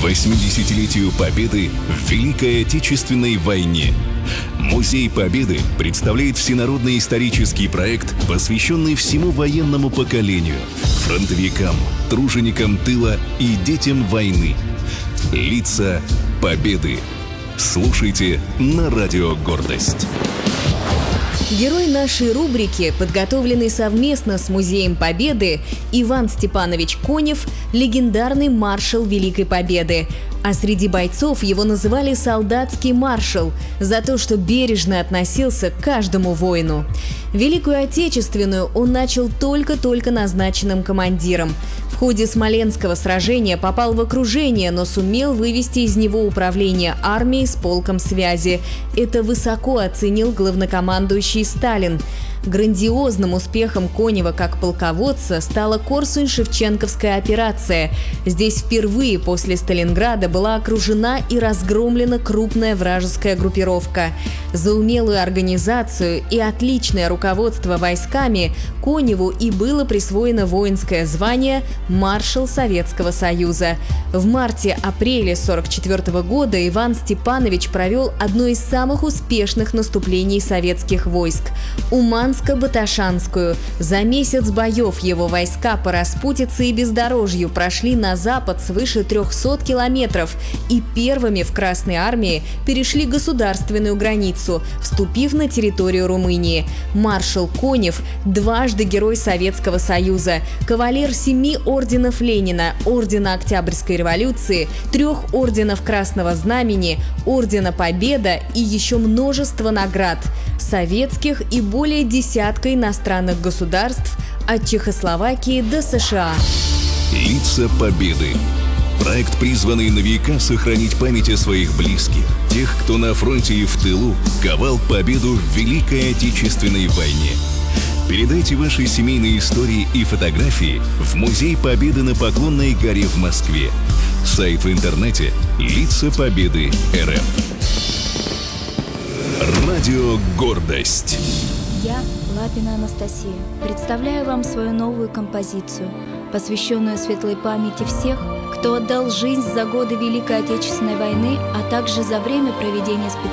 80-летию Победы в Великой Отечественной войне. Музей Победы представляет всенародный исторический проект, посвященный всему военному поколению, фронтовикам, труженикам тыла и детям войны. Лица Победы. Слушайте на радио «Гордость». Герой нашей рубрики, подготовленный совместно с Музеем Победы, Иван Степанович Конев – легендарный маршал Великой Победы. А среди бойцов его называли «солдатский маршал» за то, что бережно относился к каждому воину. Великую Отечественную он начал только-только назначенным командиром. В ходе Смоленского сражения попал в окружение, но сумел вывести из него управление армией с полком связи. Это высоко оценил главнокомандующий Сталин. Грандиозным успехом Конева как полководца стала Корсунь-Шевченковская операция. Здесь впервые после Сталинграда была окружена и разгромлена крупная вражеская группировка. За умелую организацию и отличное руководство войсками Коневу и было присвоено воинское звание «Маршал Советского Союза». В марте-апреле 1944 года Иван Степанович провел одно из самых успешных наступлений советских войск – Уманско-Баташанскую. За месяц боев его войска по распутице и бездорожью прошли на запад свыше 300 километров и первыми в Красной армии перешли государственную границу, вступив на территорию Румынии. Маршал Конев – дважды Герой Советского Союза, кавалер 7 орденов Ленина, ордена Октябрьской революции, 3 орденов Красного Знамени, ордена Победа и еще множество наград – советских и более десятка иностранных государств от Чехословакии до США. Лица Победы. Проект, призванный на века сохранить память о своих близких, тех, кто на фронте и в тылу ковал победу в Великой Отечественной войне. Передайте ваши семейные истории и фотографии в Музей Победы на Поклонной горе в Москве. Сайт в интернете «Лица Победы РФ». Радио «Гордость». Я, Лапина Анастасия, представляю вам свою новую композицию, посвященную светлой памяти всех, кто отдал жизнь за годы Великой Отечественной войны, а также за время проведения специальных